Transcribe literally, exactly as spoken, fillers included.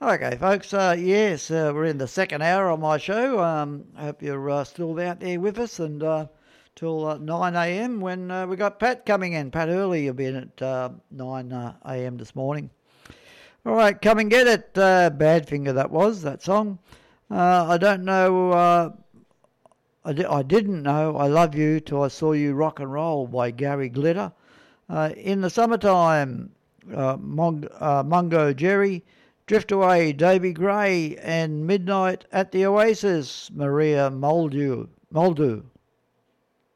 Okay, folks. Uh, yes, uh, we're in the second hour of my show. Um, hope you're uh, still out there with us, and uh, till uh, nine a m when uh, we got Pat coming in. Pat Hurley, you'll be in at uh, nine a m this morning. All right, come and get it. Uh, Badfinger, that was that song. Uh, I don't know. Uh, I, di- I didn't know I Love You Till I Saw You Rock and Roll by Gary Glitter. Uh, in the Summertime, uh, Mong- uh, Mungo Jerry. Drift Away, Davy Gray, and Midnight at the Oasis, Maria Muldew. Muldew.